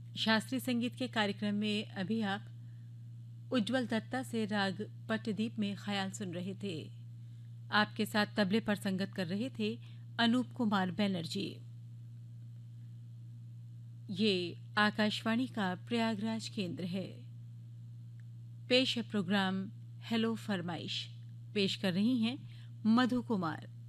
शास्त्रीय संगीत के कार्यक्रम में अभी आप उज्ज्वल दत्ता से राग पट्टदीप में ख्याल सुन रहे थे। आपके साथ तबले पर संगत कर रहे थे अनूप कुमार बनर्जी। ये आकाशवाणी का प्रयागराज केंद्र है। पेश है प्रोग्राम हेलो फरमाइश। पेश कर रही हैं मधु कुमार।